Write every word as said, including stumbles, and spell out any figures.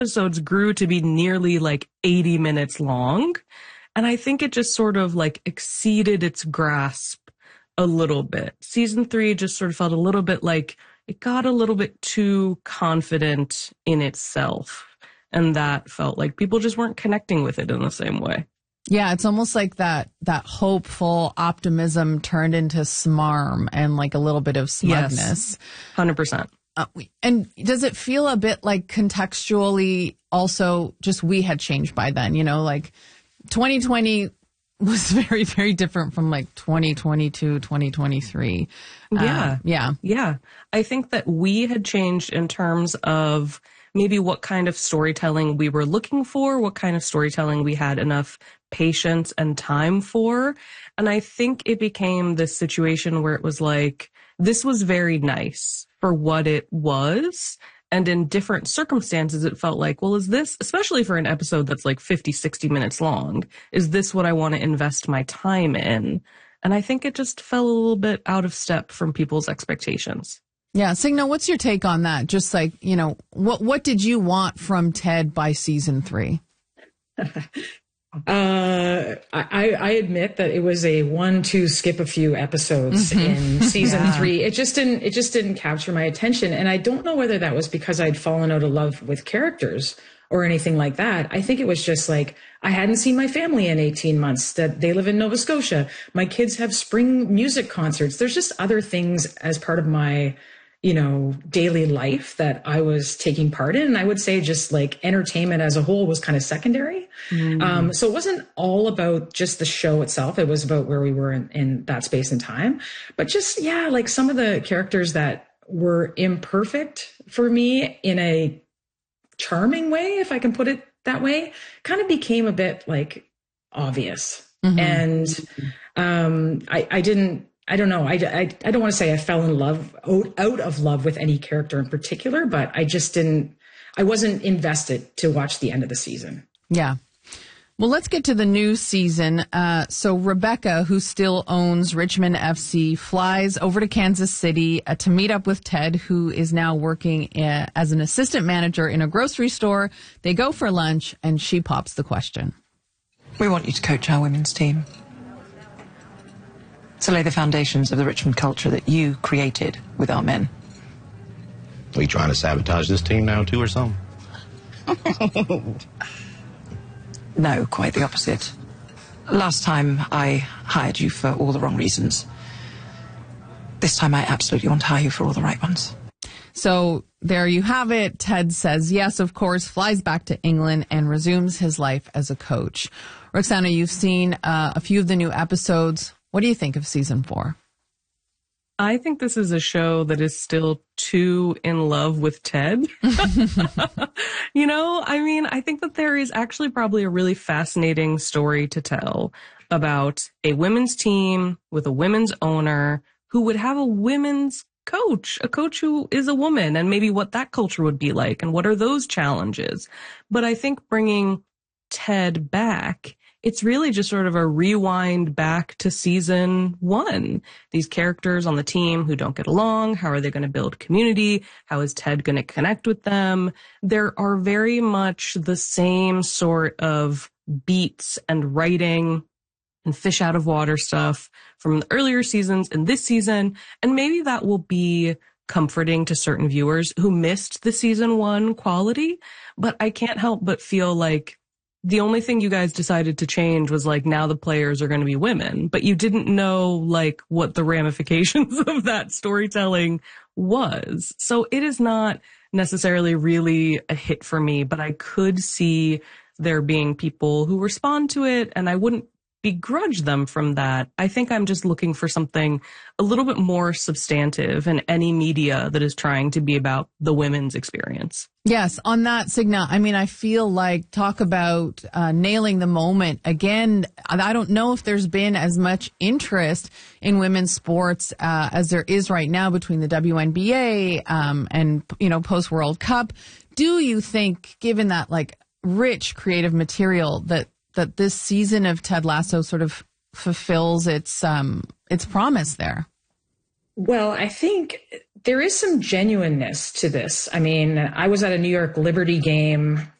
episodes grew to be nearly like eighty minutes long. And I think it just sort of like exceeded its grasp a little bit. Season three just sort of felt a little bit like it got a little bit too confident in itself. And that felt like people just weren't connecting with it in the same way. Yeah, it's almost like that that hopeful optimism turned into smarm and like a little bit of smugness. Yes, one hundred percent. Uh, and does it feel a bit like contextually also just we had changed by then? You know, like twenty twenty was very, very different from like twenty twenty-two, twenty twenty-three. Yeah. Uh, yeah. Yeah. I think that we had changed in terms of maybe what kind of storytelling we were looking for, what kind of storytelling we had enough patience and time for. And I think it became this situation where it was like, this was very nice for what it was. And in different circumstances, it felt like, well, is this, especially for an episode that's like fifty, sixty minutes long, is this what I want to invest my time in? And I think it just fell a little bit out of step from people's expectations. Yeah. Signa, what's your take on that? Just like, you know, what, what did you want from Ted by season three? Uh, I, I admit that it was a one, two, skip a few episodes Mm-hmm. in season Yeah. three. It just didn't, it just didn't capture my attention. And I don't know whether that was because I'd fallen out of love with characters or anything like that. I think it was just like, I hadn't seen my family in eighteen months, that they live in Nova Scotia. My kids have spring music concerts. There's just other things as part of my, you know, daily life that I was taking part in. And I would say just like entertainment as a whole was kind of secondary. Mm. Um, so it wasn't all about just the show itself. It was about where we were in, in that space and time. But just, yeah, like some of the characters that were imperfect for me in a charming way, if I can put it that way, kind of became a bit like obvious. Mm-hmm. And um, I, I didn't, I don't know. I, I, I don't want to say I fell in love, out, out of love with any character in particular, but I just didn't, I wasn't invested to watch the end of the season. Yeah. Well, let's get to the new season. Uh, so Rebecca, who still owns Richmond F C, flies over to Kansas City uh, to meet up with Ted, who is now working uh, as an assistant manager in a grocery store. They go for lunch and she pops the question. We want you to coach our women's team, to lay the foundations of the Richmond culture that you created with our men. Are you trying to sabotage this team now, too, or something? No, quite the opposite. Last time I hired you for all the wrong reasons. This time I absolutely want to hire you for all the right ones. So there you have it. Ted says yes, of course, flies back to England and resumes his life as a coach. Roxana, you've seen uh, a few of the new episodes. What do you think of season four? I think this is a show that is still too in love with Ted. You know, I mean, I think that there is actually probably a really fascinating story to tell about a women's team with a women's owner who would have a women's coach, a coach who is a woman, and maybe what that culture would be like and what are those challenges. But I think bringing Ted back, it's really just sort of a rewind back to season one. These characters on the team who don't get along, how are they going to build community? How is Ted going to connect with them? There are very much the same sort of beats and writing and fish out of water stuff from the earlier seasons in this season. And maybe that will be comforting to certain viewers who missed the season one quality. But I can't help but feel like the only thing you guys decided to change was like now the players are going to be women, but you didn't know like what the ramifications of that storytelling was. So it is not necessarily really a hit for me, but I could see there being people who respond to it, and I wouldn't begrudge them from that. I think I'm just looking for something a little bit more substantive in any media that is trying to be about the women's experience. Yes, on that, Signa, I mean, I feel like talk about uh, nailing the moment. Again, I don't know if there's been as much interest in women's sports uh, as there is right now between the W N B A um, and, you know, post-World Cup. Do you think, given that, like, rich creative material, that that this season of Ted Lasso sort of fulfills its um, its promise there? Well, I think there is some genuineness to this. I mean, I was at a New York Liberty game